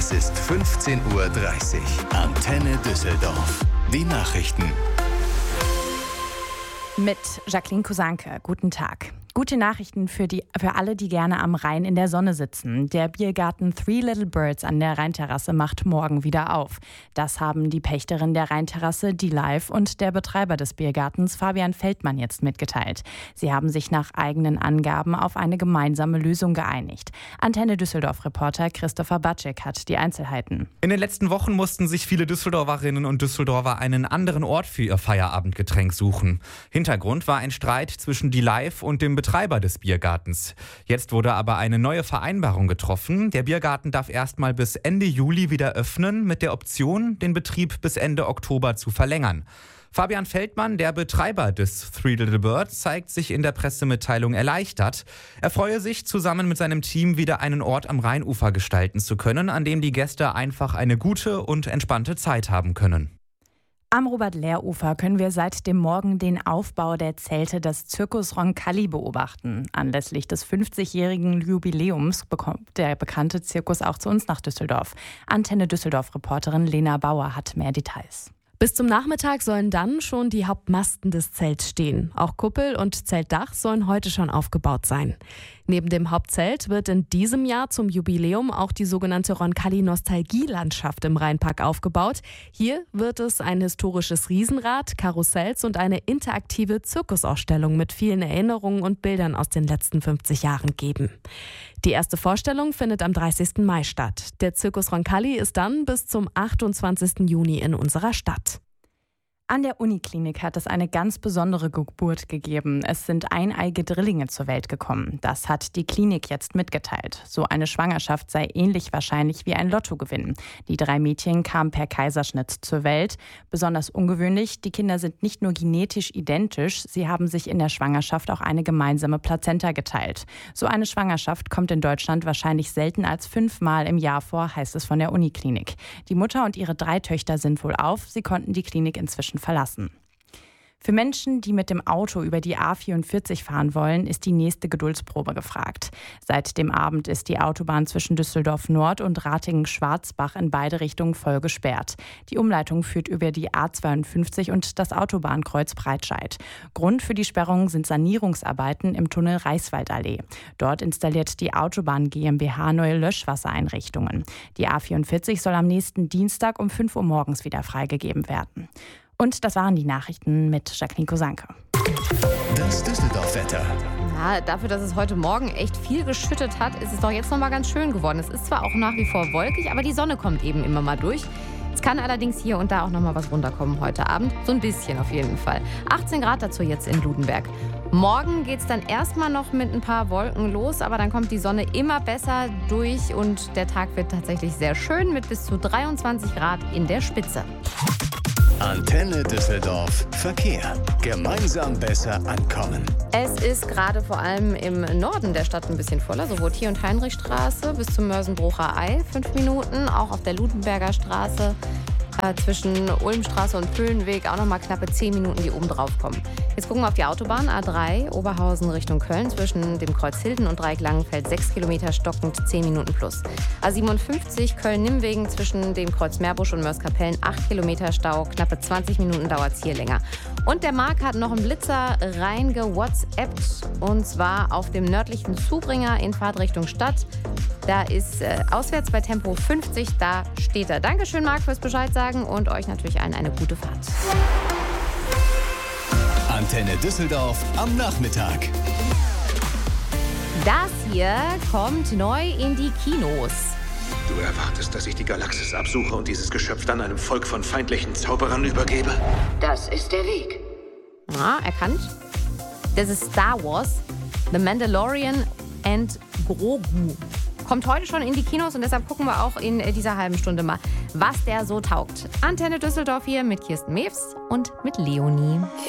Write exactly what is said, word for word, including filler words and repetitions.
Es ist fünfzehn Uhr dreißig. Antenne Düsseldorf. Die Nachrichten. Mit Jacqueline Kusanke. Guten Tag. Gute Nachrichten für, die, für alle, die gerne am Rhein in der Sonne sitzen. Der Biergarten Three Little Birds an der Rheinterrasse macht morgen wieder auf. Das haben die Pächterin der Rheinterrasse, die Live, und der Betreiber des Biergartens, Fabian Feldmann, jetzt mitgeteilt. Sie haben sich nach eigenen Angaben auf eine gemeinsame Lösung geeinigt. Antenne Düsseldorf-Reporter Christopher Batschek hat die Einzelheiten. In den letzten Wochen mussten sich viele Düsseldorferinnen und Düsseldorfer einen anderen Ort für ihr Feierabendgetränk suchen. Hintergrund war ein Streit zwischen die Live und dem Betreiber des Biergartens. Jetzt wurde aber eine neue Vereinbarung getroffen. Der Biergarten darf erstmal bis Ende Juli wieder öffnen, mit der Option, den Betrieb bis Ende Oktober zu verlängern. Fabian Feldmann, der Betreiber des Three Little Birds, zeigt sich in der Pressemitteilung erleichtert. Er freue sich, zusammen mit seinem Team wieder einen Ort am Rheinufer gestalten zu können, an dem die Gäste einfach eine gute und entspannte Zeit haben können. Am Robert-Lehr-Ufer können wir seit dem Morgen den Aufbau der Zelte des Circus Roncalli beobachten. Anlässlich des fünfzigjährigen Jubiläums bekommt der bekannte Zirkus auch zu uns nach Düsseldorf. Antenne Düsseldorf-Reporterin Lena Bauer hat mehr Details. Bis zum Nachmittag sollen dann schon die Hauptmasten des Zelts stehen. Auch Kuppel und Zeltdach sollen heute schon aufgebaut sein. Neben dem Hauptzelt wird in diesem Jahr zum Jubiläum auch die sogenannte Roncalli-Nostalgie-Landschaft im Rheinpark aufgebaut. Hier wird es ein historisches Riesenrad, Karussells und eine interaktive Zirkusausstellung mit vielen Erinnerungen und Bildern aus den letzten fünfzig Jahren geben. Die erste Vorstellung findet am dreißigsten Mai statt. Der Circus Roncalli ist dann bis zum achtundzwanzigsten Juni in unserer Stadt. An der Uniklinik hat es eine ganz besondere Geburt gegeben. Es sind eineige Drillinge zur Welt gekommen. Das hat die Klinik jetzt mitgeteilt. So eine Schwangerschaft sei ähnlich wahrscheinlich wie ein Lottogewinn. Die drei Mädchen kamen per Kaiserschnitt zur Welt. Besonders ungewöhnlich, die Kinder sind nicht nur genetisch identisch, sie haben sich in der Schwangerschaft auch eine gemeinsame Plazenta geteilt. So eine Schwangerschaft kommt in Deutschland wahrscheinlich selten als fünfmal im Jahr vor, heißt es von der Uniklinik. Die Mutter und ihre drei Töchter sind wohlauf. Sie konnten die Klinik inzwischen verlassen. Für Menschen, die mit dem Auto über die A vierundvierzig fahren wollen, ist die nächste Geduldsprobe gefragt. Seit dem Abend ist die Autobahn zwischen Düsseldorf Nord und Ratingen-Schwarzbach in beide Richtungen voll gesperrt. Die Umleitung führt über die A zweiundfünfzig und das Autobahnkreuz Breitscheid. Grund für die Sperrung sind Sanierungsarbeiten im Tunnel Reichswaldallee. Dort installiert die Autobahn GmbH neue Löschwassereinrichtungen. Die A vierundvierzig soll am nächsten Dienstag um fünf Uhr morgens wieder freigegeben werden. Und das waren die Nachrichten mit Jacqueline Kusanke. Das Düsseldorf-Wetter. Ja, dafür, dass es heute Morgen echt viel geschüttet hat, ist es doch jetzt noch mal ganz schön geworden. Es ist zwar auch nach wie vor wolkig, aber die Sonne kommt eben immer mal durch. Es kann allerdings hier und da auch noch mal was runterkommen heute Abend. So ein bisschen auf jeden Fall. achtzehn Grad dazu jetzt in Ludenberg. Morgen geht es dann erstmal noch mit ein paar Wolken los, aber dann kommt die Sonne immer besser durch und der Tag wird tatsächlich sehr schön mit bis zu dreiundzwanzig Grad in der Spitze. Antenne Düsseldorf Verkehr. Gemeinsam besser ankommen. Es ist gerade vor allem im Norden der Stadt ein bisschen voller, so Rotier- und Heinrichstraße bis zum Mörsenbrucher Ei, fünf Minuten. Auch auf der Ludenberger Straße äh, zwischen Ulmstraße und Pöhlenweg auch noch mal knappe zehn Minuten, die oben drauf kommen. Jetzt gucken wir auf die Autobahn A drei, Oberhausen Richtung Köln, zwischen dem Kreuz Hilden und Dreieck Langenfeld, sechs Kilometer stockend, zehn Minuten plus. A siebenundfünfzig, Köln-Nimmwegen zwischen dem Kreuz Meerbusch und Mörs-Kapellen, acht Kilometer Stau, knappe zwanzig Minuten dauert es hier länger. Und der Marc hat noch einen Blitzer reingewhatsappt, und zwar auf dem nördlichen Zubringer in Fahrtrichtung Stadt. Da ist äh, auswärts bei Tempo fünfzig, da steht er. Dankeschön, Marc, fürs Bescheid sagen und euch natürlich allen eine gute Fahrt. Antenne Düsseldorf am Nachmittag. Das hier kommt neu in die Kinos. Du erwartest, dass ich die Galaxis absuche und dieses Geschöpf dann einem Volk von feindlichen Zauberern übergebe? Das ist der Weg. Ja, erkannt. Das ist Star Wars, The Mandalorian and Grogu. Kommt heute schon in die Kinos und deshalb gucken wir auch in dieser halben Stunde mal, was der so taugt. Antenne Düsseldorf hier mit Kirsten Mewes und mit Leonie.